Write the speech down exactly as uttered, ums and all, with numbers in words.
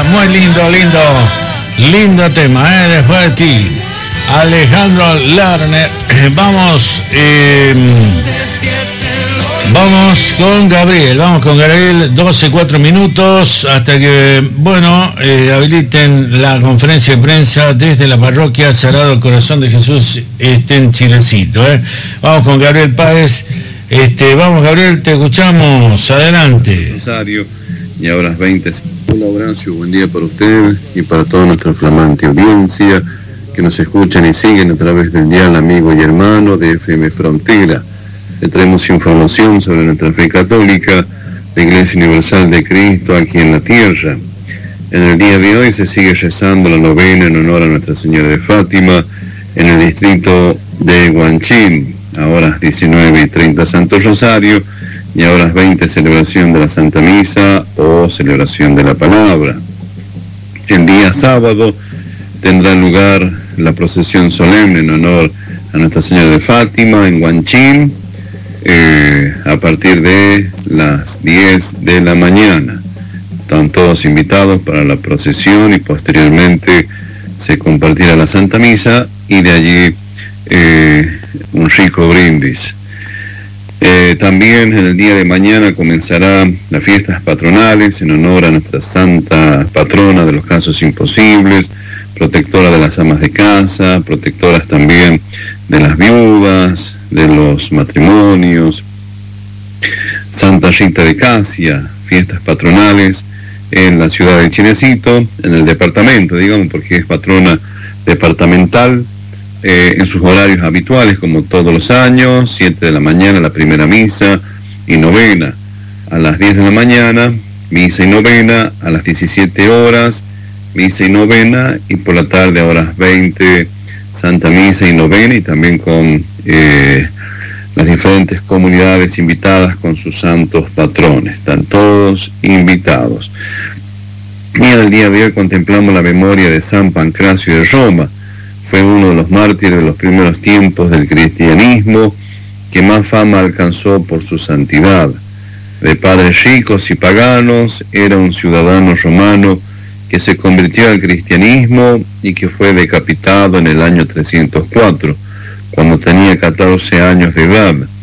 muy lindo, lindo, lindo tema, ¿eh? Después de ti, Alejandro Lerner. Vamos, eh, vamos con Gabriel, vamos con Gabriel, doce, cuatro minutos, hasta que, bueno, eh, habiliten la conferencia de prensa desde la parroquia Sagrado Corazón de Jesús, este en Chilecito, ¿eh? Vamos con Gabriel Páez. Este, vamos, Gabriel, te escuchamos, adelante. Rosario, y ahora las veinte. Hola, Horacio, buen día para usted y para toda nuestra flamante audiencia que nos escuchan y siguen a través del dial amigo y hermano de F M Frontera. Le traemos información sobre nuestra fe católica, la Iglesia Universal de Cristo aquí en la tierra. En el día de hoy se sigue rezando la novena en honor a Nuestra Señora de Fátima en el distrito de Guanchín. Ahora diecinueve y treinta Santo Rosario, y ahora veinte celebración de la Santa Misa o celebración de la Palabra. El día sábado tendrá lugar la procesión solemne en honor a Nuestra Señora de Fátima en Guanchín, eh, a partir de las diez de la mañana. Están todos invitados para la procesión y posteriormente se compartirá la Santa Misa y de allí eh, un rico brindis. Eh, también en el día de mañana comenzará las fiestas patronales en honor a nuestra santa patrona de los casos imposibles, protectora de las amas de casa, protectoras también de las viudas, de los matrimonios. Santa Rita de Casia, fiestas patronales en la ciudad de Chilecito, en el departamento, digamos, porque es patrona departamental. Eh, en sus horarios habituales, como todos los años, siete de la mañana la primera misa y novena, a las diez de la mañana misa y novena, a las diecisiete horas misa y novena, y por la tarde a horas veinte Santa Misa y novena, y también con eh, las diferentes comunidades invitadas con sus santos patrones. Están todos invitados. Y en el día de hoy contemplamos la memoria de San Pancracio de Roma. Fue uno de los mártires de los primeros tiempos del cristianismo, que más fama alcanzó por su santidad. De padres ricos y paganos, era un ciudadano romano que se convirtió al cristianismo y que fue decapitado en el año trescientos cuatro, cuando tenía catorce años de edad.